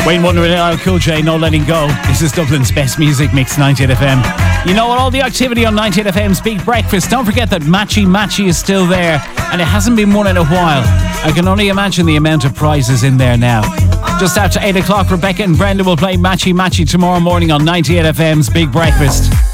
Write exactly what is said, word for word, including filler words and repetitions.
Wayne Wonder and L L Cool J, No Letting Go. This is Dublin's best music mix, ninety-eight F M. You know what? All the activity on ninety-eight F M's Big Breakfast. Don't forget that Matchy Matchy is still there, and it hasn't been won in a while. I can only imagine the amount of prizes in there now. Just after eight o'clock, Rebecca and Brenda will play Matchy Matchy tomorrow morning on ninety-eight F M's Big Breakfast.